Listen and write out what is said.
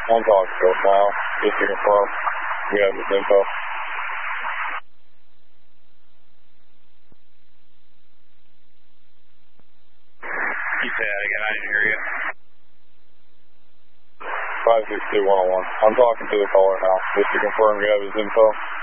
I'm talking to us now, just to confirm we have this info. You say that again, I didn't hear you. 562-101. I'm talking to the caller now, just to confirm we have his info.